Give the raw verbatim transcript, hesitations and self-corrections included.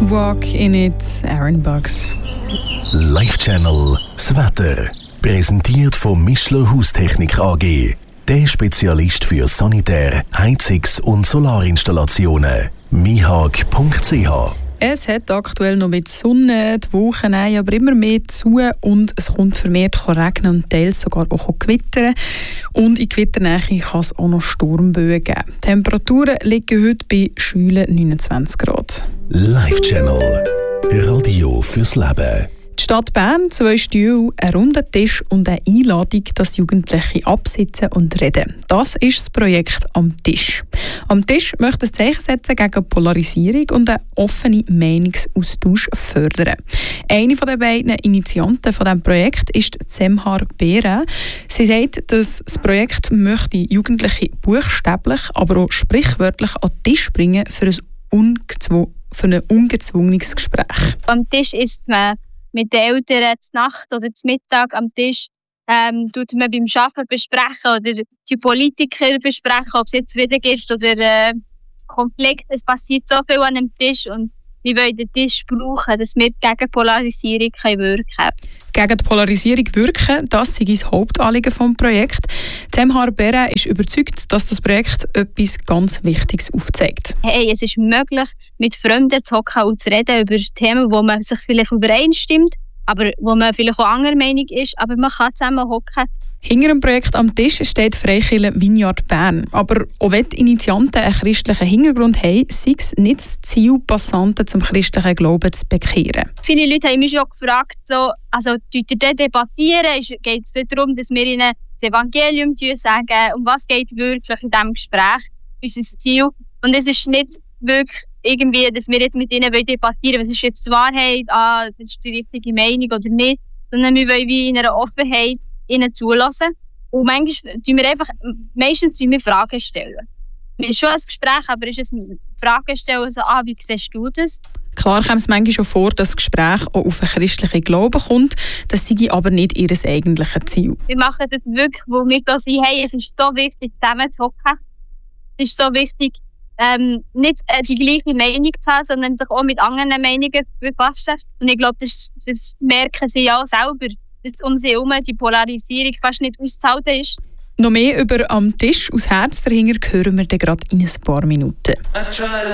Walk in it, Aaron Bugs. Live Channel, das Wetter. Präsentiert von Mischler Haustechnik A G. Der Spezialist für Sanitär-, Heizungs- und Solarinstallationen. mihag punkt c h. Es hat aktuell noch mit Sonne, die Wochen nehmen aber immer mehr zu und es kommt vermehrt regnen und teils sogar auch gewittern. Und in Gewitternähe kann es auch noch Sturmböen geben. Die Temperaturen liegen heute bei schwülen neunundzwanzig Grad. Live Channel, Radio fürs Leben. Die Stadt Bern, zwei Stühle, ein runder Tisch und eine Einladung, dass Jugendliche absitzen und reden. Das ist das Projekt «Am Tisch». Am Tisch möchte ein Zeichen setzen gegen Polarisierung und einen offenen Meinungsaustausch fördern. Eine der beiden Initianten von diesem Projekt ist Zemhar Bera. Sie sagt, dass das Projekt möchte Jugendliche buchstäblich, aber auch sprichwörtlich an den Tisch bringen für ein, ungezwo- für ein ungezwungenes Gespräch. Am Tisch isst man mit den Eltern zur Nacht oder zum Mittag am Tisch, ähm, tut man beim Arbeiten besprechen oder die Politiker besprechen, ob es jetzt Frieden gibt oder äh, Konflikt. Es passiert so viel an dem Tisch und wir wollen den Tisch brauchen, dass wir gegen Polarisierung wirken können. Gegen die Polarisierung wirken, das ist das Hauptanliegen des Projekts. Zemhar Bera ist überzeugt, dass das Projekt etwas ganz Wichtiges aufzeigt. Hey, es ist möglich, mit Freunden zu hocken und zu reden über Themen, wo man sich vielleicht übereinstimmt, aber wo man vielleicht auch anderer Meinung ist, aber man kann zusammen hocken. Hinter dem Projekt «Am Tisch» steht Freikirche Vineyard Bern. Aber auch wenn die Initianten einen christlichen Hintergrund haben, sei es nicht das Ziel, Passanten zum christlichen Glauben zu bekehren. Viele Leute haben mich schon gefragt, so, also debattieren, geht es darum, dass wir ihnen das Evangelium sagen, um was geht wirklich in diesem Gespräch, unser Ziel. Und es ist nicht wirklich irgendwie, dass wir jetzt mit ihnen debattieren, was ist jetzt die Wahrheit, ah, das ist die richtige Meinung oder nicht, sondern wir wollen wie in einer Offenheit ihnen zulassen. Und manchmal tun wir einfach, meistens tun wir Fragen stellen. Es ist schon ein Gespräch, aber es ist ein Fragen stellen, so, ah, wie siehst du das? Klar kommt es manchmal schon vor, dass das Gespräch auch auf einen christlichen Glauben kommt. Das sei aber nicht ihr eigentliches Ziel. Wir machen das wirklich, wo wir da sind, hey, es ist so wichtig, zusammen zu hocken. Es ist so wichtig, ähm, nicht äh, die gleiche Meinung zu haben, sondern sich auch mit anderen Meinungen zu befassen. Und ich glaube, das, das merken sie ja auch selber, dass um sie herum die Polarisierung fast nicht auszuhalten ist. Noch mehr über «Am Tisch» aus Herz dahinter hören wir dann gerade in ein paar Minuten.